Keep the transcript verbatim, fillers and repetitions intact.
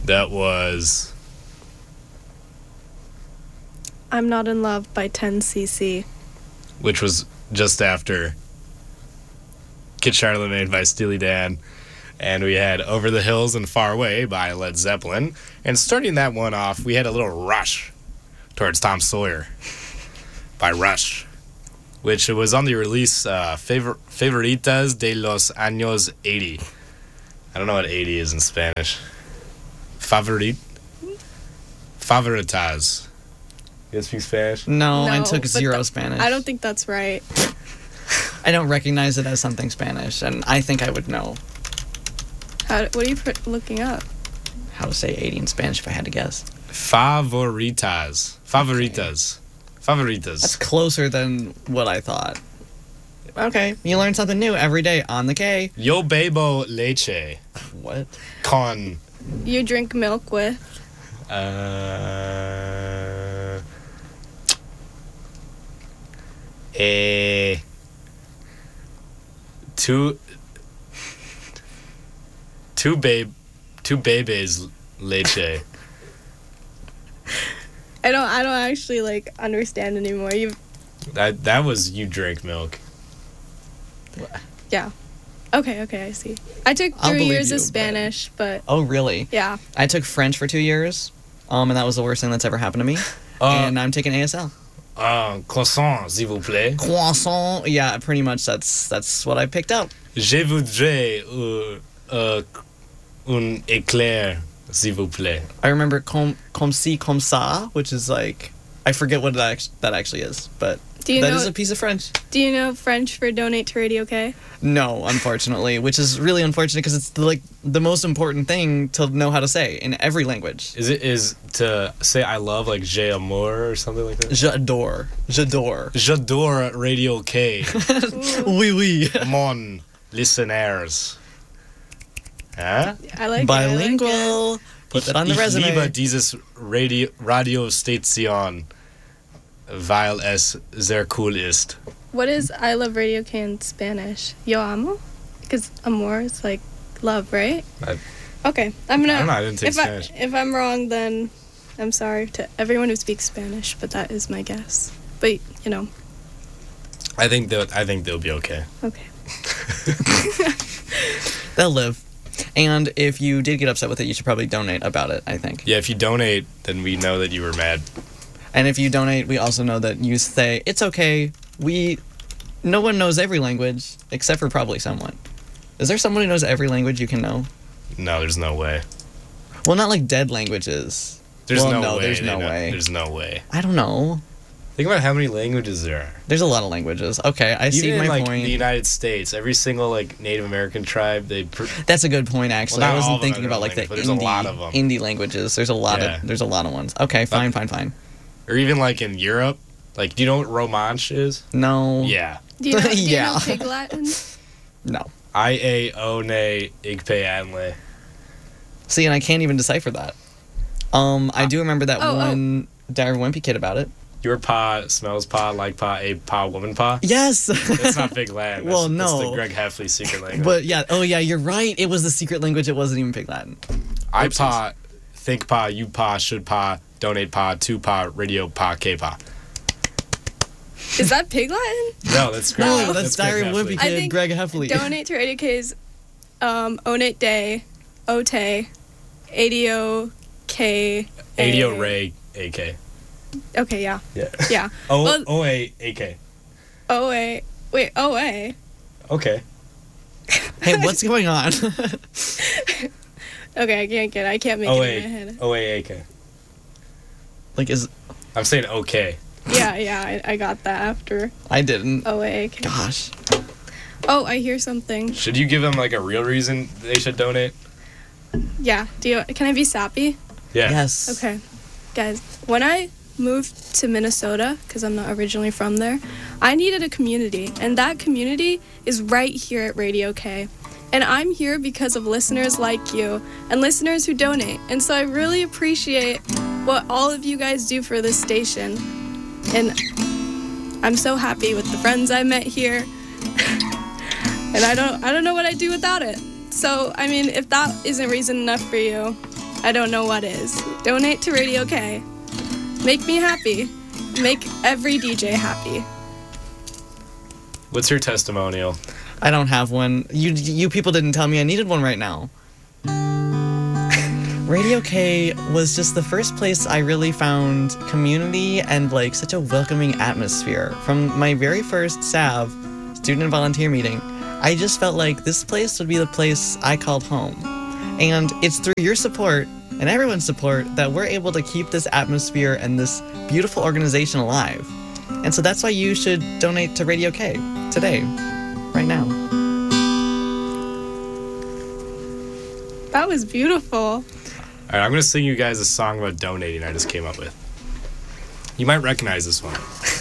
That was... I'm Not in Love by ten C C. Which was just after Kid Charlemagne by Steely Dan. And we had Over the Hills and Far Away by Led Zeppelin. And starting that one off, we had a little rush towards Tom Sawyer by Rush, which was on the release uh, Favor- Favoritas de los Años eighty. I don't know what eighty is in Spanish. Favorit? Favoritas. You guys speak Spanish? No, No, I took but zero th- Spanish. I don't think that's right. I don't recognize it as something Spanish, and I think I would know How, what are you pr- looking up? how to say eighty in Spanish if I had to guess. Favoritas. Favoritas. Favoritas. That's closer than what I thought. Okay, you learn something new every day on the K. Yo bebo leche What? con You drink milk with. uh eh two two babe two babies leche. I don't. I don't actually like understand anymore. You. That that was you drink milk. Yeah. Okay. Okay. I see. I took I'll three believe years you, of but- Spanish, but Oh, really? yeah. I took French for two years, um, and that was the worst thing that's ever happened to me. Uh, and I'm taking A S L. uh, croissant, s'il vous plaît. Croissant. Yeah, pretty much that's that's what I picked up. Je voudrais uh, uh, un éclair, s'il vous plaît. I remember comme, comme ci, comme ça, which is like, I forget what that, act- that actually is, but Do you that know? is a piece of French. Do you know French for donate to Radio K? No, unfortunately, which is really unfortunate because it's the, like the most important thing to know how to say in every language. Is it is to say I love like j'ai amour or something like that? J'adore. J'adore. J'adore Radio K, Oui, oui. mon listeners. Huh? I like It, I like it. Bilingual. Put that on the Ich resume. liebe dieses Radio, Radiostation, weil es sehr cool ist. What is I love Radio K in Spanish? Yo amo? Because amor is like love, right? I- Okay, I'm gonna. I don't know, I didn't take if Spanish. I, if I'm wrong, then I'm sorry to everyone who speaks Spanish, but that is my guess. But you know, I think that I think they'll be okay. okay. They'll live. And if you did get upset with it, you should probably donate about it, I think. Yeah, if you donate, then we know that you were mad. And if you donate, we also know that you say, it's okay, we... No one knows every language, except for probably someone. Is there someone who knows every language you can know? No, there's no way. Well, not like dead languages. There's Well, no, no, way. there's they no know- way. There's no way. I don't know. Think about how many languages there are. There's a lot of languages. Okay, I see Even my in like point. the United States, every single like Native American tribe, they pr- That's a good point, actually. Well, not I all wasn't of them thinking are about like the language, but there's a lot of indie, 'em. indie languages. There's a lot Yeah. of there's a lot of ones. Okay, fine, fine, fine. or even like in Europe. Like, do you know what Romansh is? No. Yeah. Do you know, do you Yeah. know Pig Latin? No. I A O N A Igpe Anle. See, and I can't even decipher that. Um, I do remember that Oh, oh. one Dire Wimpy kid about it. Your pa smells pa, like pa, a pa, woman pa. Yes. That's not Big Latin. That's, Well, That's no. the Greg Heffley secret language. But yeah, oh yeah, you're right. It was the secret language. It wasn't even Pig Latin. I Oopsies. pa, think pa, you pa, should pa, donate pa, to pa, radio pa, K pa. Is that Pig Latin? No, that's Greg. No, that's, Greg Dire Heffley. Wimpy I kid, think Greg Heffley. Donate to Radio K's um, Onate Day, Ote, A D O K. A D O Ray A K. Okay, yeah. Yeah. Yeah. O Well- O A A K. O A. Wait, O A. Okay. Hey, what's going on? Okay, I can't get it. I can't make O it in my A head. O A A K. like, is I'm saying okay. Yeah, yeah, I, I got that after I didn't. O A K. Gosh. Oh, I hear something. Should you give them like a real reason they should donate? Yeah. Do you? Can I be sappy? Yeah. Yes. Okay, guys. When I moved to Minnesota, because I'm not originally from there, I needed a community, and that community is right here at Radio K. And I'm here because of listeners like you and listeners who donate. And so I really appreciate what all of you guys do for this station. And I'm so happy with the friends I met here. And I don't I don't know what I'd do without it. So, I mean, if that isn't reason enough for you, I don't know what is. Donate to Radio K. Make me happy. Make every D J happy. What's your testimonial? I don't have one. You you people didn't tell me I needed one right now. Radio K was just the first place I really found community and like such a welcoming atmosphere. From my very first S A V, student and volunteer meeting, I just felt like this place would be the place I called home. And it's through your support and everyone's support that we're able to keep this atmosphere and this beautiful organization alive. And so that's why you should donate to Radio K today, right now. That was beautiful. All right, I'm going to sing you guys a song about donating I just came up with. You might recognize this one.